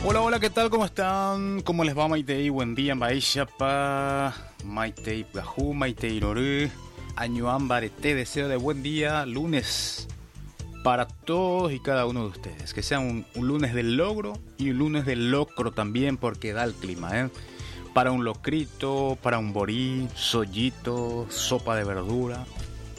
Hola, hola, ¿qué tal? ¿Cómo están? ¿Cómo les va, Maitei? Buen día, Maishapa, Maitei Gajú, Maitei Roru, Añuambare, te deseo de buen día, lunes para todos y cada uno de ustedes. Que sea un lunes del logro y un lunes del locro también, porque da el clima, ¿eh? Para un locrito, para un borí, sollito, sopa de verdura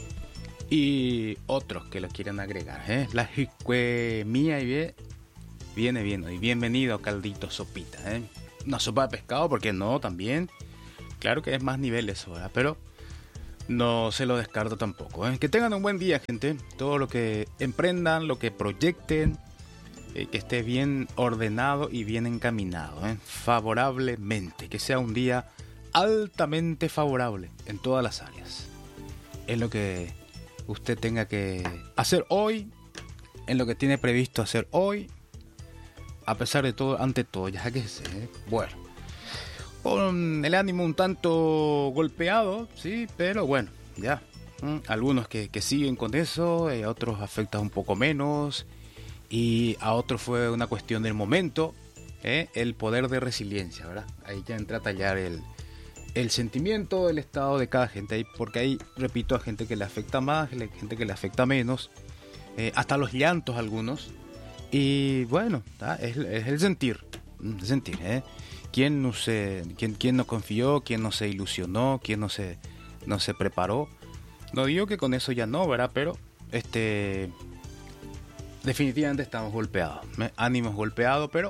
y otros que lo quieran agregar, ¿eh? La jicue mía y bien. Viene bien y bienvenido caldito sopita, ¿eh? Una sopa de pescado, porque no, también. Claro que es más nivel eso, ¿verdad? Pero no se lo descarto tampoco, ¿eh? Que tengan un buen día, gente. Todo lo que emprendan, lo que proyecten, que esté bien ordenado y bien encaminado, ¿eh? Favorablemente. Que sea un día altamente favorable en todas las áreas. En lo que usted tenga que hacer hoy, en lo que tiene previsto hacer hoy. A pesar de todo, ante todo, ya que sé, bueno, con el ánimo un tanto golpeado, sí, pero bueno, ya. Algunos que siguen con eso, a otros afecta un poco menos, y a otros fue una cuestión del momento, el poder de resiliencia, ¿verdad? Ahí ya entra a tallar el sentimiento, el estado de cada gente, porque ahí, repito, a gente que le afecta más, gente que le afecta menos, hasta los llantos algunos. Y bueno, es el sentir, ¿eh? ¿Quién no confió? ¿Quién no se ilusionó? ¿Quién no se preparó? No digo que con eso ya no, ¿verdad? Pero definitivamente estamos golpeados, ánimos golpeados, pero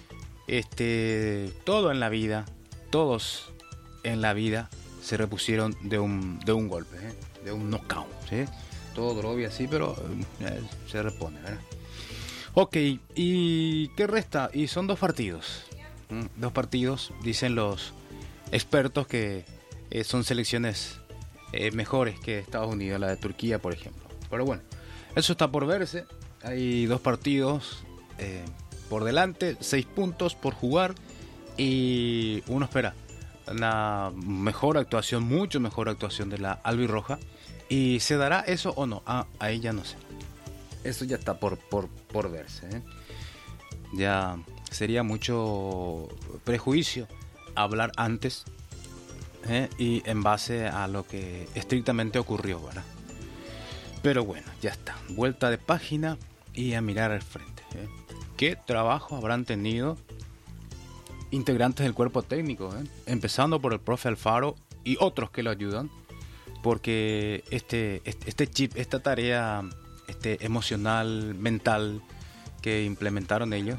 todo en la vida, todos en la vida se repusieron de un golpe, de un knockout, ¿sí? Todo droga así, pero se repone, ¿verdad? Ok, ¿y qué resta? Y son dos partidos. Dos partidos, dicen los expertos que son selecciones mejores que Estados Unidos, la de Turquía, por ejemplo. Pero bueno, eso está por verse. Hay dos partidos por delante, 6 puntos por jugar. Y uno espera una mejor actuación, mucho mejor actuación de la albirroja. ¿Y se dará eso o no? Ahí ya no sé. Eso ya está por verse, ¿eh? Ya sería mucho prejuicio hablar antes, y en base a lo que estrictamente ocurrió, ¿verdad? Pero bueno, ya está. Vuelta de página y a mirar al frente, ¿eh? ¿Qué trabajo habrán tenido integrantes del cuerpo técnico, empezando por el profe Alfaro y otros que lo ayudan? Porque este chip, esta tarea emocional, mental que implementaron ellos,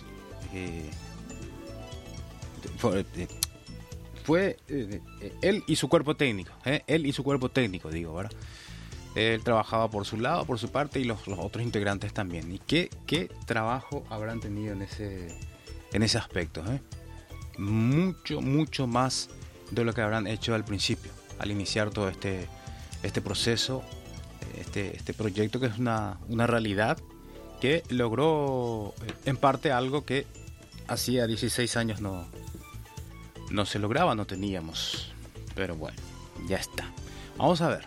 fue él y su cuerpo técnico, digo, ¿verdad? Él trabajaba por su lado, por su parte, y los otros integrantes también. ¿Y qué trabajo habrán tenido en ese aspecto, Mucho más de lo que habrán hecho al principio, al iniciar todo este proceso, este proyecto, que es una realidad que logró en parte algo que hacía 16 años no se lograba, no teníamos. Pero bueno, ya está. Vamos a ver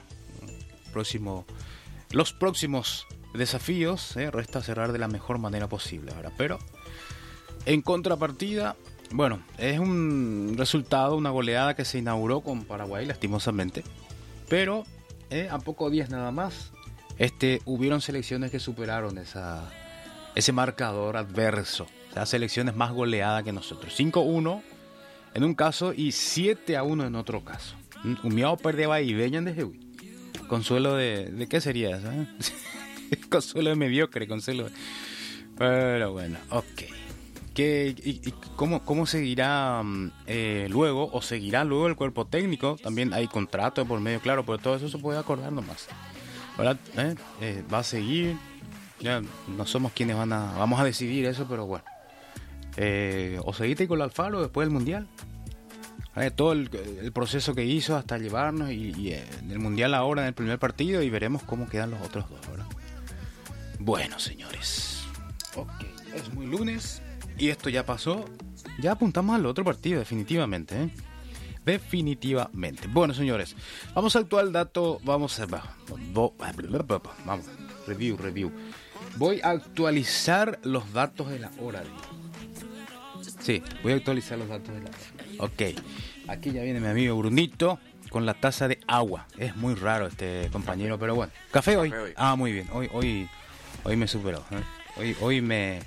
los próximos desafíos, resta cerrar de la mejor manera posible, ¿verdad? Pero en contrapartida, bueno, es un resultado, una goleada que se inauguró con Paraguay, lastimosamente, pero a pocos días nada más hubieron selecciones que superaron ese marcador adverso. O sea, selecciones más goleadas que nosotros. 5-1 en un caso y 7-1 en otro caso. Un miau perdeba y veñan de Jehui. Consuelo de ¿qué sería eso? Consuelo de mediocre, consuelo. Pero bueno, ok. ¿Y cómo seguirá luego, o seguirá luego el cuerpo técnico? También hay contrato por medio, claro, pero todo eso se puede acordar nomás, ¿verdad? Va a seguir. Ya no somos quienes vamos a decidir eso, pero bueno. O seguiste con el Alfaro después del Mundial. Todo el proceso que hizo hasta llevarnos y en el Mundial ahora en el primer partido, y veremos cómo quedan los otros dos, ¿verdad? Bueno, señores. Ok, es muy lunes y esto ya pasó. Ya apuntamos al otro partido, definitivamente, definitivamente. Bueno, señores, vamos a actuar el dato. Vamos, review. Voy a actualizar los datos de la hora. Sí, voy a actualizar los datos de la... Ok, aquí ya viene mi amigo Brunito con la taza de agua. Es muy raro este compañero, pero bueno. ¿Café hoy? Ah, muy bien. Hoy me superó. Hoy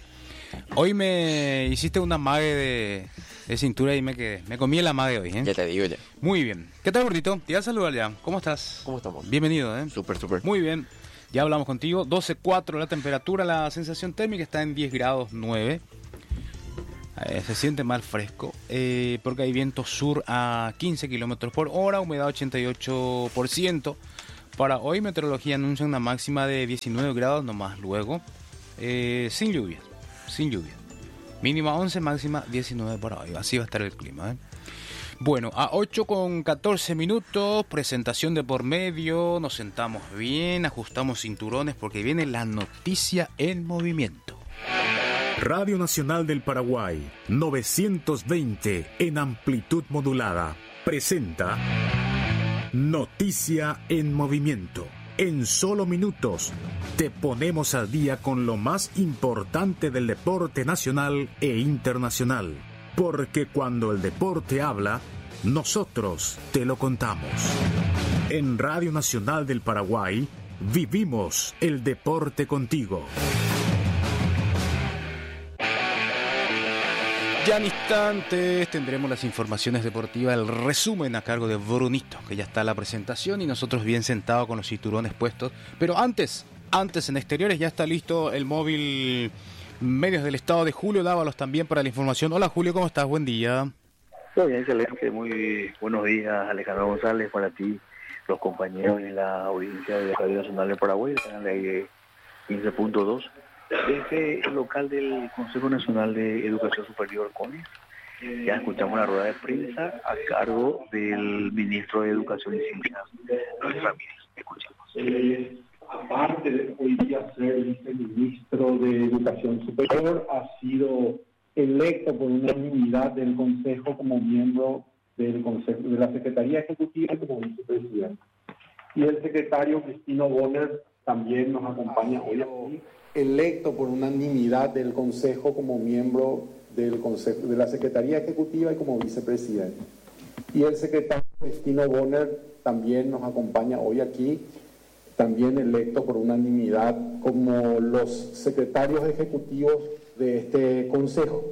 me hiciste una mague de cintura y me quedé. Me comí el amague hoy, ¿eh? Ya te digo ya. Muy bien. ¿Qué tal, gordito? Te voy a saludar ya. ¿Cómo estás? ¿Cómo estamos? Bienvenido, ¿eh? Súper. Muy bien. Ya hablamos contigo. 12.4 la temperatura, la sensación térmica está en 10 grados 9. Se siente más fresco porque hay viento sur a 15 kilómetros por hora, humedad 88%. Para hoy meteorología anuncia una máxima de 19 grados nomás luego, sin lluvia. Mínima 11, máxima 19 para hoy. Así va a estar el clima, ¿eh? Bueno, a 8:14 minutos, presentación de por medio, nos sentamos bien, ajustamos cinturones porque viene la noticia en movimiento. Radio Nacional del Paraguay, 920 en amplitud modulada, presenta Noticia en Movimiento. En solo minutos te ponemos al día con lo más importante del deporte nacional e internacional. Porque cuando el deporte habla, nosotros te lo contamos. En Radio Nacional del Paraguay, vivimos el deporte contigo. Ya en instantes tendremos las informaciones deportivas, el resumen a cargo de Brunito, que ya está la presentación y nosotros bien sentados con los cinturones puestos. Pero antes en exteriores ya está listo el móvil Medios del Estado de Julio Dávalos también para la información. Hola Julio, ¿cómo estás? Buen día. Muy bien, excelente. Muy buenos días, Alejandro González, para ti, los compañeros en la audiencia de Radio Nacional de Paraguay, el canal de 15.2. Desde el local del Consejo Nacional de Educación Superior, CONES, ya escuchamos la rueda de prensa a cargo del ministro de Educación y Ciencia, Luis Ramírez. Escuchamos. Aparte de hoy día ser viceministro de Educación Superior, ha sido electo por unanimidad del Consejo como miembro del Consejo, de la Secretaría Ejecutiva como vicepresidente. Y el secretario Cristino Bonner también nos acompaña hoy aquí, electo por unanimidad del Consejo como miembro del Consejo, de la Secretaría Ejecutiva y como vicepresidente. Y el secretario Cristino Bonner también nos acompaña hoy aquí, también electo por unanimidad como los secretarios ejecutivos de este Consejo.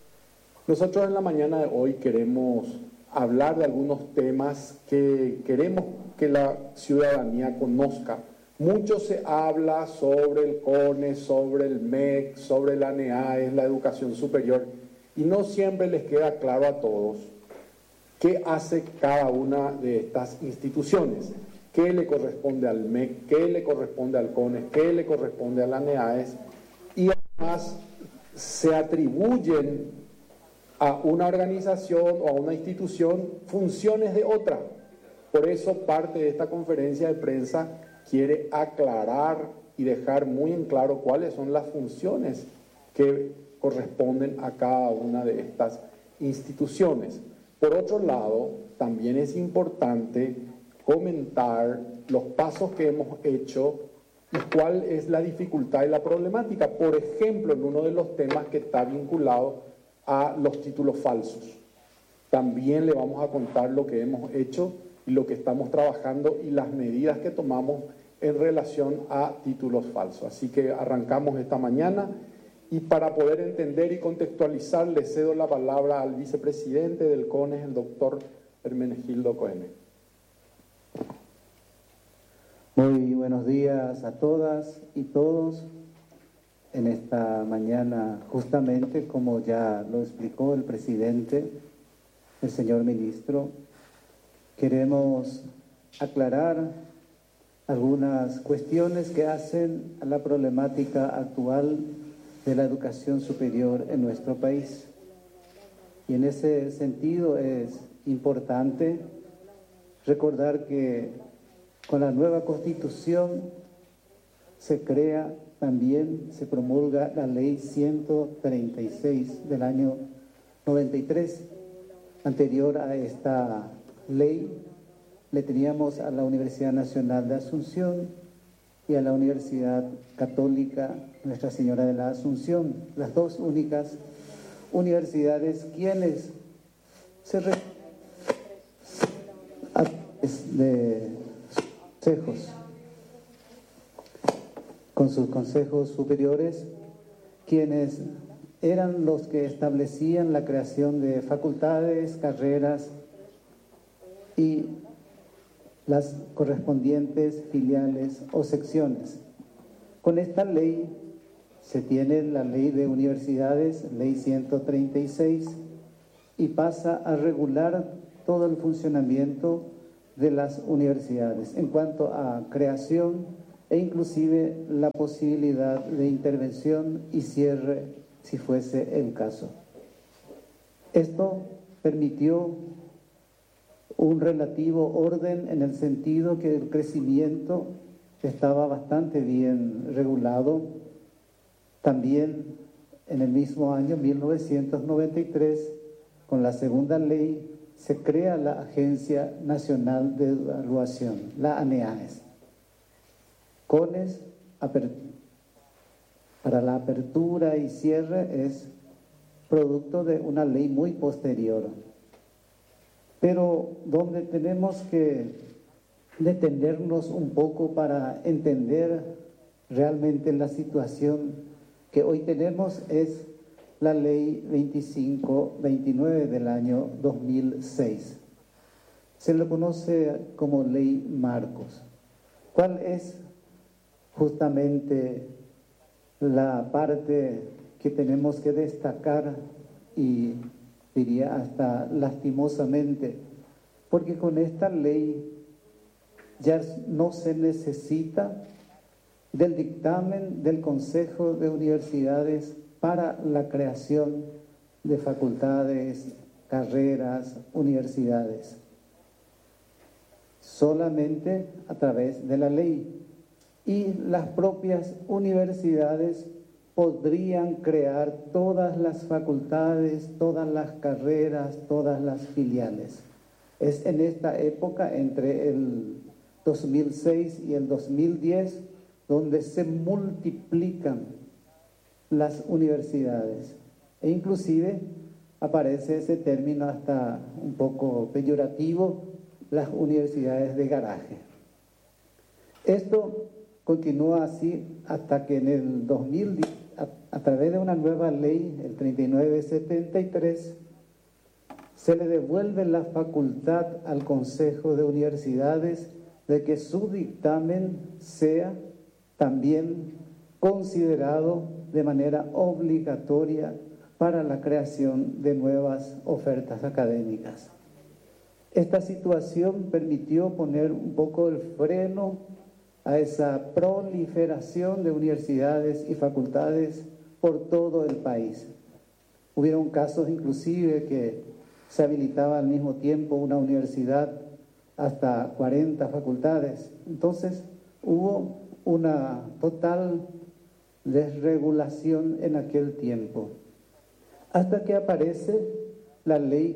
Nosotros en la mañana de hoy queremos hablar de algunos temas que queremos que la ciudadanía conozca. Mucho se habla sobre el CONES, sobre el MEC, sobre la ANEAES, la educación superior, y no siempre les queda claro a todos qué hace cada una de estas instituciones, qué le corresponde al MEC, qué le corresponde al CONES, qué le corresponde a la ANEAES, y además se atribuyen a una organización o a una institución funciones de otra. Por eso parte de esta conferencia de prensa quiere aclarar y dejar muy en claro cuáles son las funciones que corresponden a cada una de estas instituciones. Por otro lado, también es importante comentar los pasos que hemos hecho y cuál es la dificultad y la problemática. Por ejemplo, en uno de los temas que está vinculado a los títulos falsos. También le vamos a contar lo que hemos hecho y lo que estamos trabajando y las medidas que tomamos en relación a títulos falsos. Así que arrancamos esta mañana y para poder entender y contextualizar le cedo la palabra al vicepresidente del CONES, el doctor Hermenegildo Cohen. Muy buenos días a todas y todos. En esta mañana, justamente como ya lo explicó el presidente, el señor ministro, queremos aclarar algunas cuestiones que hacen a la problemática actual de la educación superior en nuestro país. Y en ese sentido es importante recordar que con la nueva Constitución se crea, también se promulga la Ley 136 del año 93. Anterior a esta ley le teníamos a la Universidad Nacional de Asunción y a la Universidad Católica Nuestra Señora de la Asunción, las dos únicas universidades quienes se a través de consejos, con sus consejos superiores, quienes eran los que establecían la creación de facultades, carreras y las correspondientes filiales o secciones. Con esta ley se tiene la ley de universidades, ley 136, y pasa a regular todo el funcionamiento de las universidades en cuanto a creación e inclusive la posibilidad de intervención y cierre si fuese el caso. Esto permitió un relativo orden en el sentido que el crecimiento estaba bastante bien regulado. También en el mismo año 1993, con la segunda ley, se crea la Agencia Nacional de Evaluación, la ANEAES. CONES, para la apertura y cierre, es producto de una ley muy posterior. Pero donde tenemos que detenernos un poco para entender realmente la situación que hoy tenemos es la ley 2529 del año 2006. Se lo conoce como ley Marcos. ¿Cuál es justamente la parte que tenemos que destacar y diría hasta lastimosamente? Porque con esta ley ya no se necesita del dictamen del Consejo de Universidades para la creación de facultades, carreras, universidades. Solamente a través de la ley. Y las propias universidades podrían crear todas las facultades, todas las carreras, todas las filiales. Es en esta época, entre el 2006 y el 2010, donde se multiplican las universidades. E inclusive aparece ese término hasta un poco peyorativo, las universidades de garaje. Esto continúa así hasta que en el 2010, a través de una nueva ley, el 3973, se le devuelve la facultad al Consejo de Universidades de que su dictamen sea también considerado de manera obligatoria para la creación de nuevas ofertas académicas. Esta situación permitió poner un poco el freno a esa proliferación de universidades y facultades por todo el país. Hubieron casos inclusive que se habilitaba al mismo tiempo una universidad hasta 40 facultades. Entonces hubo una total desregulación en aquel tiempo, hasta que aparece la ley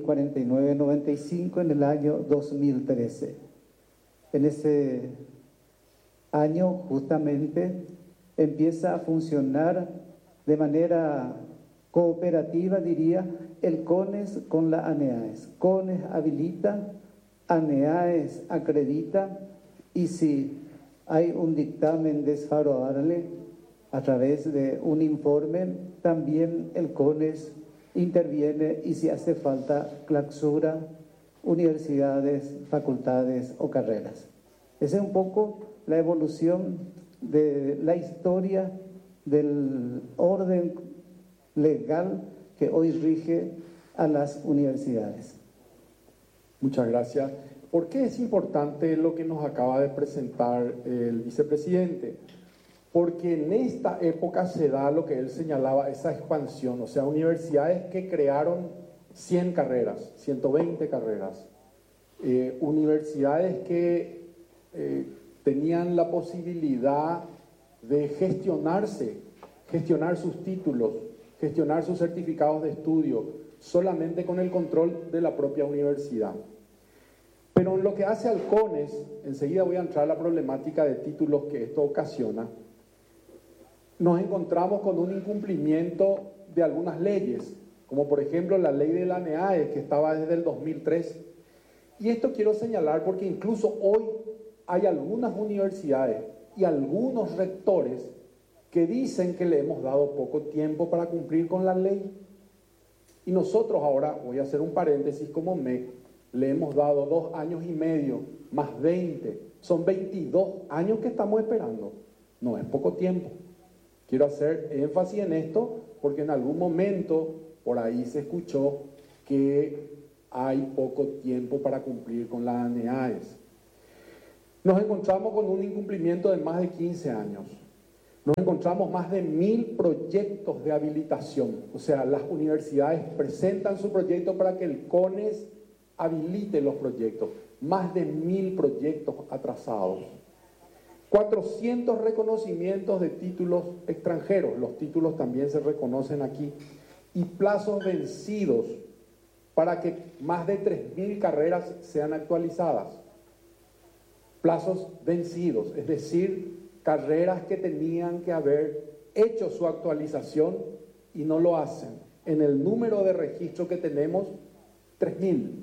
4995 en el año 2013. En ese año justamente empieza a funcionar de manera cooperativa, diría, el CONES con la ANEAES. CONES habilita, ANEAES acredita, y si hay un dictamen desfavorable a través de un informe, también el CONES interviene y si hace falta clausura universidades, facultades o carreras. Esa es un poco la evolución de la historia del orden legal que hoy rige a las universidades. Muchas gracias. ¿Por qué es importante lo que nos acaba de presentar el vicepresidente? Porque en esta época se da lo que él señalaba, esa expansión, o sea, universidades que crearon 100 carreras, 120 carreras, universidades que tenían la posibilidad de gestionar sus títulos, gestionar sus certificados de estudio, solamente con el control de la propia universidad. Pero en lo que hace al CONES, enseguida voy a entrar a la problemática de títulos que esto ocasiona, nos encontramos con un incumplimiento de algunas leyes. como por ejemplo la ley de la ANEAE, que estaba desde el 2003. Y esto quiero señalar porque incluso hoy hay algunas universidades y algunos rectores que dicen que le hemos dado poco tiempo para cumplir con la ley. Y nosotros ahora, voy a hacer un paréntesis, como MEC, le hemos dado 2 años y medio, más 20, son 22 años que estamos esperando. No es poco tiempo. Quiero hacer énfasis en esto porque en algún momento por ahí se escuchó que hay poco tiempo para cumplir con las ANEAES. Nos encontramos con un incumplimiento de más de 15 años. Nos encontramos más de 1000 proyectos de habilitación. O sea, las universidades presentan su proyecto para que el CONES habilite los proyectos. Más de 1000 proyectos atrasados. 400 reconocimientos de títulos extranjeros. Los títulos también se reconocen aquí. Y plazos vencidos para que más de 3000 carreras sean actualizadas. Plazos vencidos, es decir, carreras que tenían que haber hecho su actualización y no lo hacen. En el número de registro que tenemos, 3000.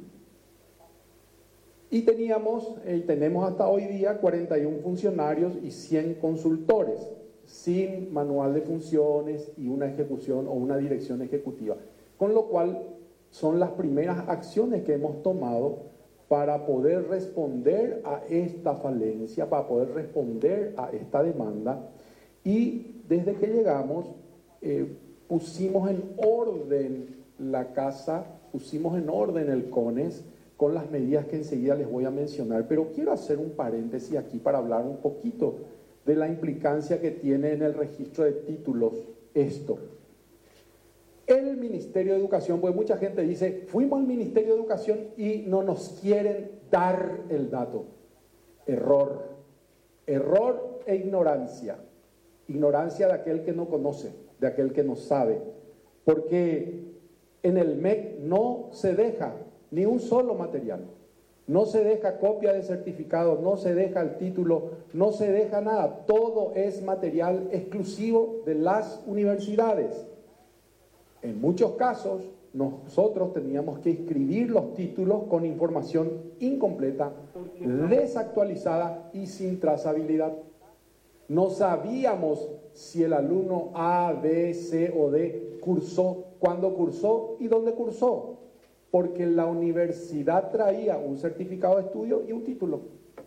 Y tenemos hasta hoy día 41 funcionarios y 100 consultores, sin manual de funciones y una ejecución o una dirección ejecutiva. Con lo cual, son las primeras acciones que hemos tomado para poder responder a esta falencia, para poder responder a esta demanda. Y desde que llegamos, pusimos en orden la casa, pusimos en orden el CONES, con las medidas que enseguida les voy a mencionar. Pero quiero hacer un paréntesis aquí para hablar un poquito de la implicancia que tiene en el registro de títulos esto. El Ministerio de Educación, pues mucha gente dice, fuimos al Ministerio de Educación y no nos quieren dar el dato. Error. Error e ignorancia. Ignorancia de aquel que no conoce, de aquel que no sabe. Porque en el MEC no se deja ni un solo material. No se deja copia de certificado, no se deja el título, no se deja nada. Todo es material exclusivo de las universidades. En muchos casos, nosotros teníamos que inscribir los títulos con información incompleta, desactualizada y sin trazabilidad. No sabíamos si el alumno A, B, C o D cursó, cuándo cursó y dónde cursó, porque la universidad traía un certificado de estudio y un título.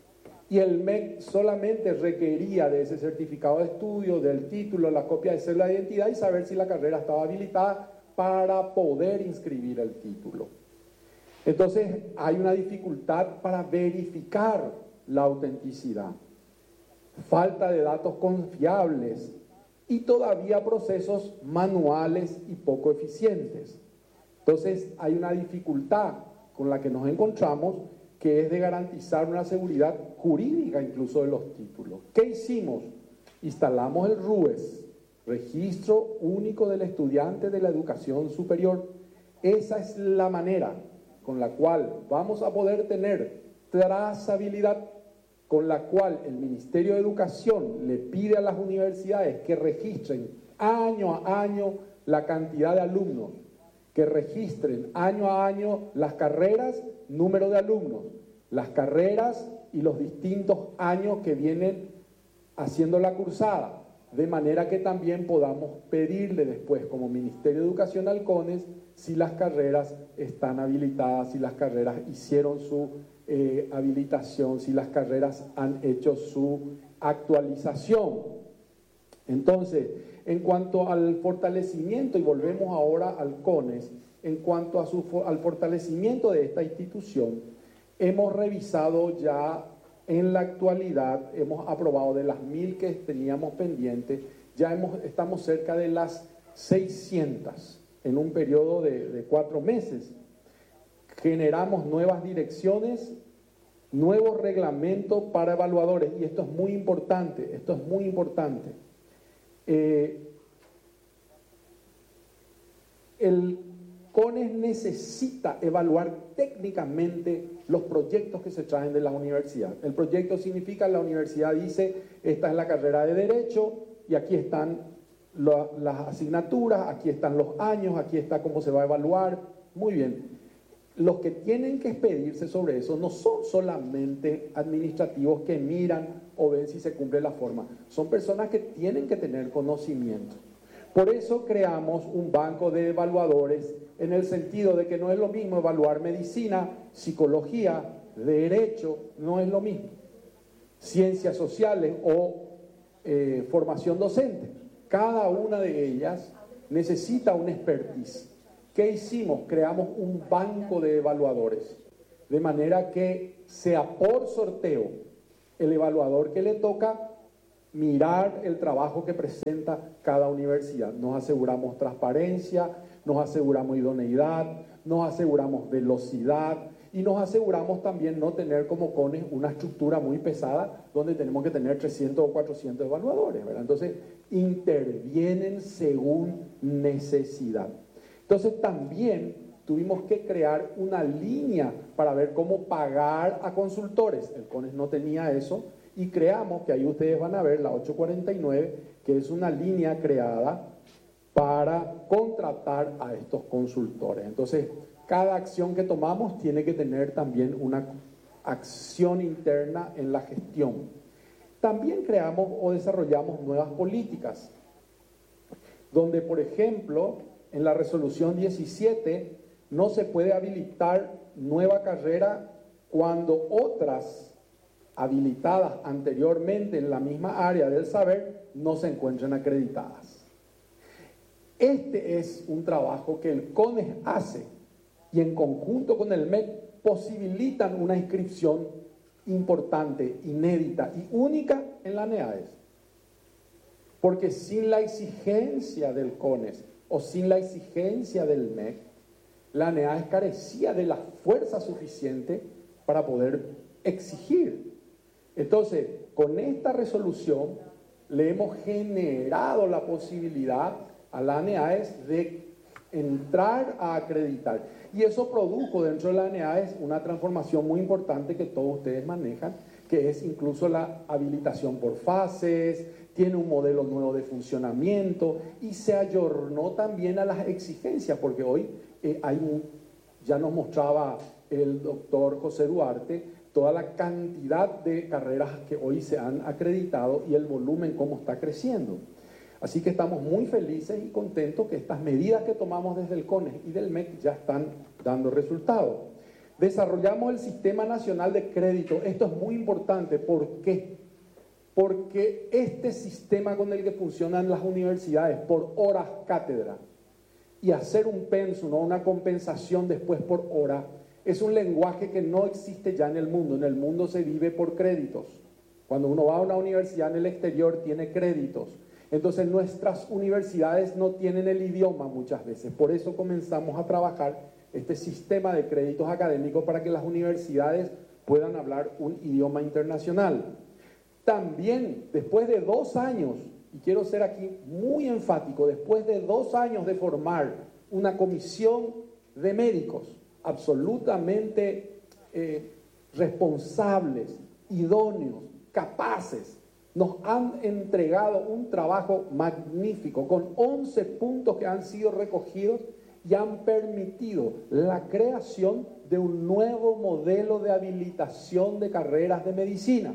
Y el MEC solamente requería de ese certificado de estudio, del título, la copia de cédula de identidad y saber si la carrera estaba habilitada para poder inscribir el título. Entonces hay una dificultad para verificar la autenticidad. Falta de datos confiables y todavía procesos manuales y poco eficientes. Entonces hay una dificultad con la que nos encontramos, que es de garantizar una seguridad jurídica incluso de los títulos. ¿Qué hicimos? Instalamos el RUES, Registro Único del Estudiante de la Educación Superior. Esa es la manera con la cual vamos a poder tener trazabilidad, con la cual el Ministerio de Educación le pide a las universidades que registren año a año la cantidad de alumnos, que registren año a año las carreras, número de alumnos, las carreras y los distintos años que vienen haciendo la cursada, de manera que también podamos pedirle después como Ministerio de Educación al CONES si las carreras están habilitadas, si las carreras hicieron su habilitación, si las carreras han hecho su actualización. Entonces, en cuanto al fortalecimiento, y volvemos ahora al CONES, en cuanto al fortalecimiento de esta institución, hemos revisado ya en la actualidad, hemos aprobado de las 1000 que teníamos pendientes, ya estamos cerca de las 600 en un periodo de 4 meses. Generamos nuevas direcciones, nuevos reglamentos para evaluadores, y esto es muy importante, el CONES necesita evaluar técnicamente los proyectos que se traen de la universidad. El proyecto significa, la universidad dice, esta es la carrera de Derecho y aquí están las asignaturas, aquí están los años, aquí está cómo se va a evaluar. Muy bien. Los que tienen que expedirse sobre eso no son solamente administrativos que miran o ven si se cumple la forma. Son personas que tienen que tener conocimiento. Por eso creamos un banco de evaluadores en el sentido de que no es lo mismo evaluar medicina, psicología, derecho, no es lo mismo. Ciencias sociales o formación docente. Cada una de ellas necesita un expertise. ¿Qué hicimos? Creamos un banco de evaluadores, de manera que sea por sorteo el evaluador que le toca mirar el trabajo que presenta cada universidad. Nos aseguramos transparencia, nos aseguramos idoneidad, nos aseguramos velocidad y nos aseguramos también no tener como CONES una estructura muy pesada donde tenemos que tener 300 o 400 evaluadores, ¿verdad? Entonces, intervienen según necesidad. Entonces, también tuvimos que crear una línea para ver cómo pagar a consultores. El CONES no tenía eso y creamos, que ahí ustedes van a ver, la 849, que es una línea creada para contratar a estos consultores. Entonces, cada acción que tomamos tiene que tener también una acción interna en la gestión. También creamos o desarrollamos nuevas políticas, donde, por ejemplo, en la resolución 17 no se puede habilitar nueva carrera cuando otras habilitadas anteriormente en la misma área del saber no se encuentren acreditadas. Este es un trabajo que el CONES hace y en conjunto con el MEC posibilitan una inscripción importante, inédita y única en la NEAES. Porque sin la exigencia del CONES o sin la exigencia del MEC, la NEAES carecía de la fuerza suficiente para poder exigir. Entonces, con esta resolución le hemos generado la posibilidad a la NEAES de entrar a acreditar. Y eso produjo dentro de la NEAES una transformación muy importante que todos ustedes manejan, que es incluso la habilitación por fases, tiene un modelo nuevo de funcionamiento y se ayornó también a las exigencias, porque hoy ya nos mostraba el doctor José Duarte toda la cantidad de carreras que hoy se han acreditado y el volumen cómo está creciendo. Así que estamos muy felices y contentos que estas medidas que tomamos desde el CONES y del MEC ya están dando resultados. Desarrollamos el Sistema Nacional de Crédito. Esto es muy importante. ¿Por qué? Porque este sistema con el que funcionan las universidades por horas cátedra y hacer un pensum o una compensación después por hora es un lenguaje que no existe ya en el mundo. En el mundo se vive por créditos. Cuando uno va a una universidad en el exterior tiene créditos. Entonces nuestras universidades no tienen el idioma muchas veces. Por eso comenzamos a trabajar este sistema de créditos académicos para que las universidades puedan hablar un idioma internacional. También, después de 2 años, y quiero ser aquí muy enfático, después de 2 años de formar una comisión de médicos absolutamente responsables, idóneos, capaces, nos han entregado un trabajo magnífico con 11 puntos que han sido recogidos y han permitido la creación de un nuevo modelo de habilitación de carreras de medicina.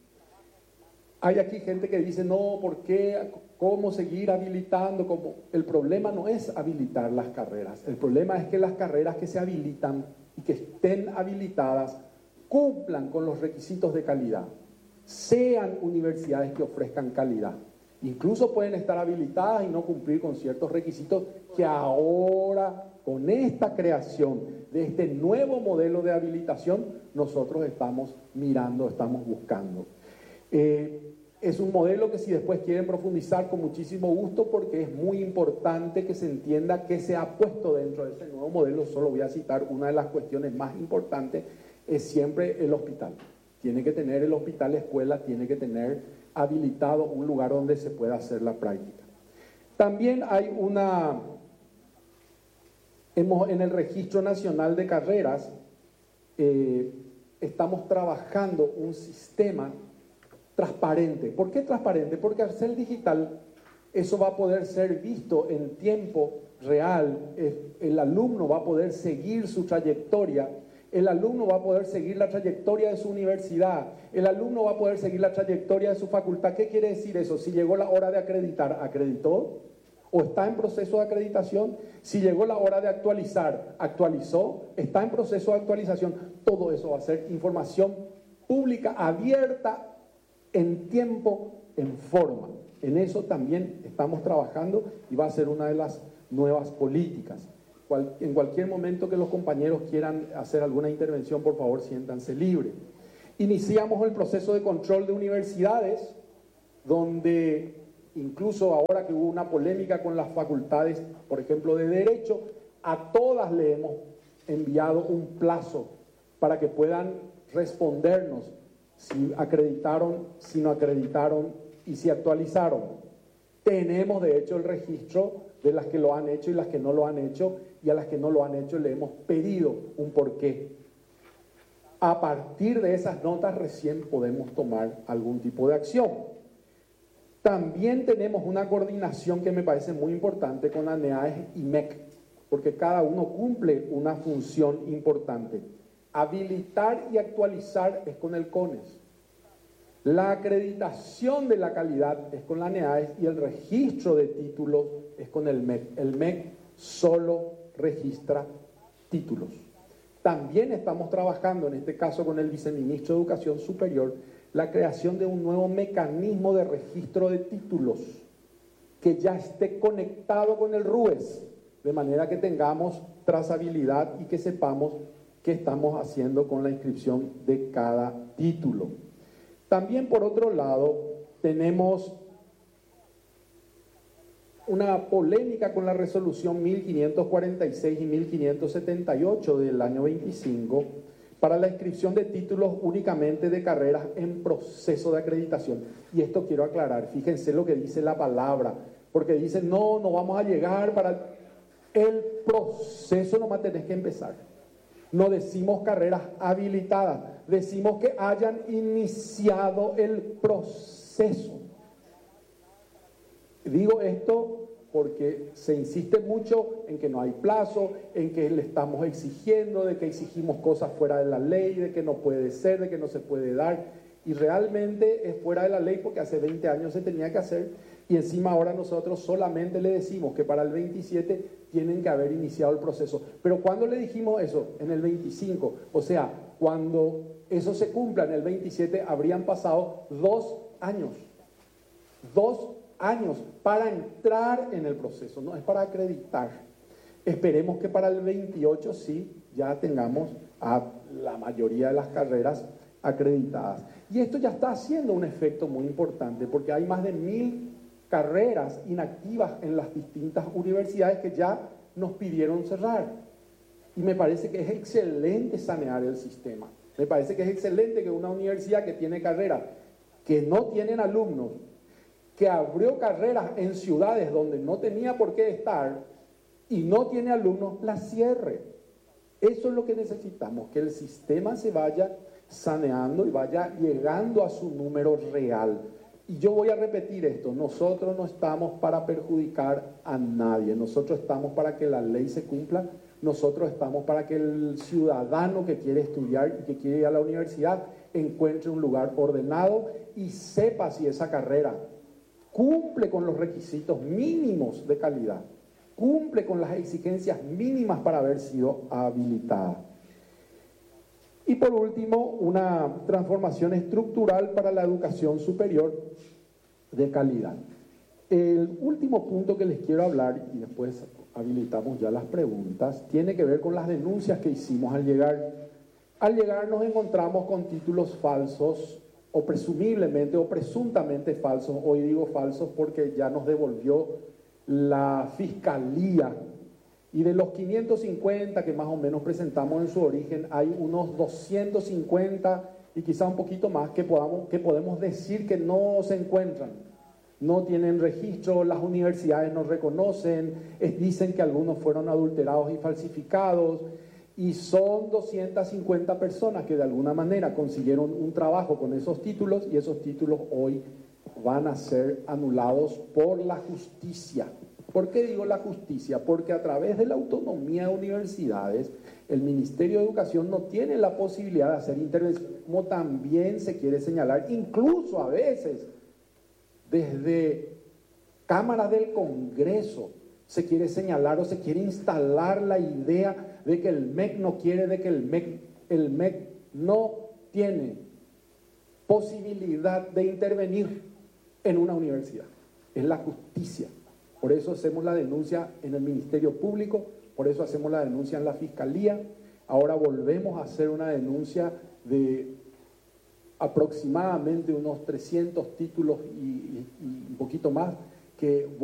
Hay aquí gente que dice, no, ¿por qué? ¿Cómo seguir habilitando? El problema no es habilitar las carreras, el problema es que las carreras que se habilitan y que estén habilitadas cumplan con los requisitos de calidad. Sean universidades que ofrezcan calidad. Incluso pueden estar habilitadas y no cumplir con ciertos requisitos que ahora, con esta creación de este nuevo modelo de habilitación, nosotros estamos mirando, estamos buscando. Es un modelo que si después quieren profundizar con muchísimo gusto, porque es muy importante que se entienda qué se ha puesto dentro de ese nuevo modelo. Solo voy a citar una de las cuestiones más importantes, es siempre el hospital. Tiene que tener el hospital escuela, tiene que tener habilitado un lugar donde se pueda hacer la práctica. También hay en el Registro Nacional de Carreras, estamos trabajando un sistema transparente. ¿Por qué transparente? Porque al ser digital, Eso va a poder ser visto en tiempo real, el alumno va a poder seguir su trayectoria, el alumno va a poder seguir la trayectoria de su universidad, el alumno va a poder seguir la trayectoria de su facultad. ¿Qué quiere decir eso? Si llegó la hora de acreditar, ¿acreditó? ¿O está en proceso de acreditación? Si llegó la hora de actualizar, ¿actualizó? ¿Está en proceso de actualización? Todo eso va a ser información pública, abierta, en tiempo, en forma. En eso también estamos trabajando y va a ser una de las nuevas políticas. En cualquier momento que los compañeros quieran hacer alguna intervención, por favor, siéntanse libres. Iniciamos el proceso de control de universidades, donde incluso ahora que hubo una polémica con las facultades, por ejemplo, de Derecho, a todas le hemos enviado un plazo para que puedan respondernos si acreditaron, si no acreditaron y si actualizaron. Tenemos, de hecho, el registro de las que lo han hecho y las que no lo han hecho, y a las que no lo han hecho le hemos pedido un porqué. A partir de esas notas recién podemos tomar algún tipo de acción. También tenemos una coordinación que me parece muy importante con ANEAES y MEC, porque cada uno cumple una función importante. Habilitar y actualizar es con el CONES. La acreditación de la calidad es con la ANEAES y el registro de títulos es con el MEC. El MEC solo registra títulos. También estamos trabajando, en este caso con el viceministro de Educación Superior, la creación de un nuevo mecanismo de registro de títulos que ya esté conectado con el RUES, de manera que tengamos trazabilidad y que sepamos qué estamos haciendo con la inscripción de cada título. También, por otro lado, tenemos una polémica con la resolución 1546 y 1578 del año 25 para la inscripción de títulos únicamente de carreras en proceso de acreditación. Y esto quiero aclarar, fíjense lo que dice la palabra, porque dice, no vamos a llegar para el proceso, nomás tenés que empezar. No decimos carreras habilitadas, decimos que hayan iniciado el proceso. Digo esto porque se insiste mucho en que no hay plazo, en que le estamos exigiendo, de que exigimos cosas fuera de la ley, de que no puede ser, de que no se puede dar. Y realmente es fuera de la ley porque hace 20 años se tenía que hacer y encima ahora nosotros solamente le decimos que para el 27 tienen que haber iniciado el proceso. Pero ¿cuándo le dijimos eso? En el 25. O sea, cuando eso se cumpla en el 27 habrían pasado 2 años. 2 años para entrar en el proceso, no es para acreditar. Esperemos que para el 28 sí ya tengamos a la mayoría de las carreras acreditadas. Y esto ya está haciendo un efecto muy importante porque hay más de 1000 carreras inactivas en las distintas universidades que ya nos pidieron cerrar. Y me parece que es excelente sanear el sistema. Me parece que es excelente que una universidad que tiene carreras que no tienen alumnos, que abrió carreras en ciudades donde no tenía por qué estar y no tiene alumnos, la cierre. Eso es lo que necesitamos, que el sistema se vaya saneando y vaya llegando a su número real. Y yo voy a repetir esto, nosotros no estamos para perjudicar a nadie, nosotros estamos para que la ley se cumpla, nosotros estamos para que el ciudadano que quiere estudiar y que quiere ir a la universidad encuentre un lugar ordenado y sepa si esa carrera cumple con los requisitos mínimos de calidad, cumple con las exigencias mínimas para haber sido habilitada. Y por último, una transformación estructural para la educación superior de calidad. El último punto que les quiero hablar, y después habilitamos ya las preguntas, tiene que ver con las denuncias que hicimos al llegar. Al llegar nos encontramos con títulos falsos, o presumiblemente o presuntamente falsos. Hoy digo falsos porque ya nos devolvió la fiscalía. Y de los 550 que más o menos presentamos en su origen, hay unos 250 y quizá un poquito más que podemos decir que no se encuentran. No tienen registro, las universidades no reconocen, dicen que algunos fueron adulterados y falsificados. Y son 250 personas que de alguna manera consiguieron un trabajo con esos títulos y esos títulos hoy van a ser anulados por la justicia. ¿Por qué digo la justicia? Porque a través de la autonomía de universidades, el Ministerio de Educación no tiene la posibilidad de hacer intervención, como también se quiere señalar, incluso a veces desde cámaras del Congreso se quiere señalar o se quiere instalar la idea de que el MEC no quiere, de que el MEC no tiene posibilidad de intervenir en una universidad. Es la justicia. Por eso hacemos la denuncia en el Ministerio Público, por eso hacemos la denuncia en la Fiscalía. Ahora volvemos a hacer una denuncia de aproximadamente unos 300 títulos y un poquito más que